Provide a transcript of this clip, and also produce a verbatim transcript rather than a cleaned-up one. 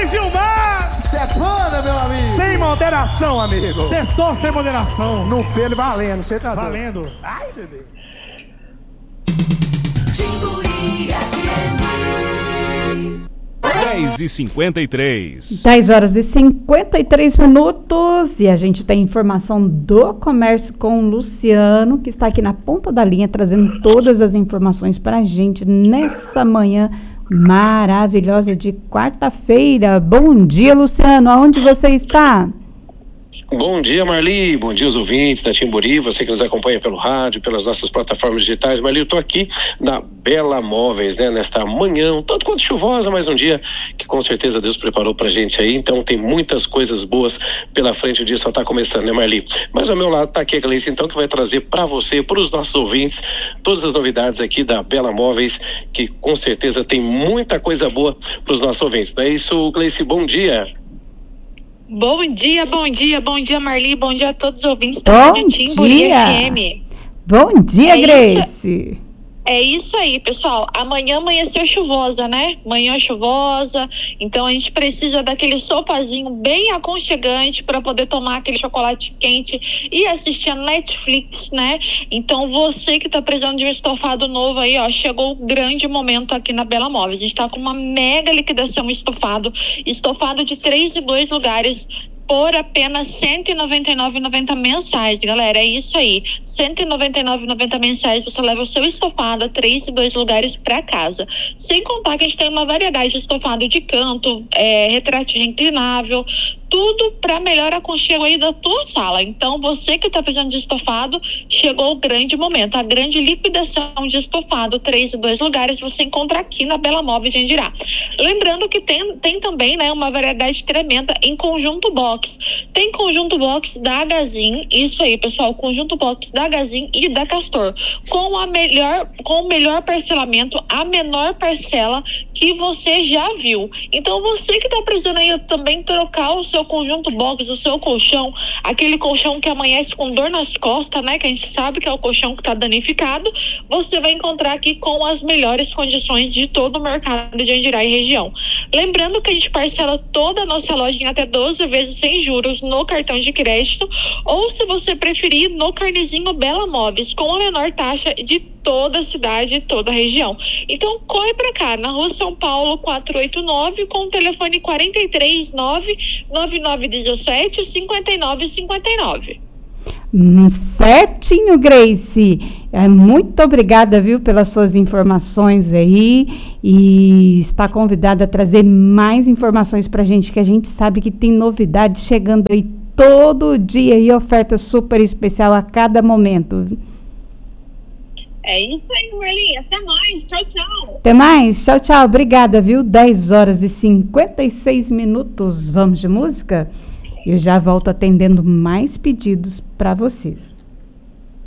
Gilmar! Isso é banda, meu amigo! Sem moderação, amigo! Sextou sem moderação. No pelo valendo, você tá doido. Valendo. Ai, bebê. Timbuí F M. dez e cinquenta e três. dez horas e cinquenta e três minutos e a gente tem informação do comércio com o Luciano, que está aqui na ponta da linha, trazendo todas as informações para a gente nessa manhã maravilhosa de quarta-feira. Bom dia, Luciano, aonde você está? Bom dia, Marli, bom dia aos ouvintes da Timbuí, você que nos acompanha pelo rádio, pelas nossas plataformas digitais. Marli, eu estou aqui na Bela Móveis, né, nesta manhã, um tanto quanto chuvosa, mas um dia que com certeza Deus preparou pra gente aí, então tem muitas coisas boas pela frente, o dia só tá começando, né, Marli? Mas ao meu lado tá aqui a Gleice, então, que vai trazer para você, para os nossos ouvintes, todas as novidades aqui da Bela Móveis, que com certeza tem muita coisa boa para os nossos ouvintes. Não é isso, Gleice? Bom dia! Bom dia, bom dia, bom dia, Marli, bom dia a todos os ouvintes da Rádio Timbuí F M. Bom dia, é Grace. Isso, é isso aí, pessoal. Amanhã amanheceu chuvosa, né? Manhã chuvosa, então a gente precisa daquele sofazinho bem aconchegante para poder tomar aquele chocolate quente e assistir a Netflix, né? Então você que tá precisando de um estofado novo aí, ó, chegou o grande momento aqui na Bela Móveis. A gente tá com uma mega liquidação estofado, estofado de três e dois lugares, por apenas cento e noventa e nove reais e noventa centavos mensais, galera, é isso aí, cento e noventa e nove reais e noventa centavos mensais, você leva o seu estofado a três e dois lugares para casa, sem contar que a gente tem uma variedade de estofado de canto, é, retratinho inclinável, tudo para melhor aconchego aí da tua sala. Então você que tá precisando de estofado, chegou o grande momento, a grande liquidação de estofado, três e dois lugares, você encontra aqui na Bela Móveis de Andirá. Lembrando que tem, tem também, né, uma variedade tremenda em conjunto box. Tem conjunto box da Gazin, isso aí, pessoal, conjunto box da Gazin e da Castor, com a melhor, com o melhor parcelamento, a menor parcela que você já viu. Então você que tá precisando aí também trocar o seu conjunto box, o seu colchão, aquele colchão que amanhece com dor nas costas, né, que a gente sabe que é o colchão que tá danificado, você vai encontrar aqui com as melhores condições de todo o mercado de Andirá e região. Lembrando que a gente parcela toda a nossa loja em até doze vezes sem juros no cartão de crédito, ou se você preferir, no carnezinho Bela Móveis, com a menor taxa de toda a cidade e toda a região. Então corre pra cá, na rua São Paulo quatrocentos e oitenta e nove, com o telefone quarenta e três, nove nove nove um sete, cinco nove cinco nove. Hum, certinho, Grace. É, muito obrigada, viu, pelas suas informações aí, e está convidada a trazer mais informações pra gente, que a gente sabe que tem novidade chegando aí todo dia e oferta super especial a cada momento. É isso aí, Marli. Até mais. Tchau, tchau. Até mais. Tchau, tchau. Obrigada, viu? dez horas e cinquenta e seis minutos. Vamos de música? Eu já volto atendendo mais pedidos para vocês.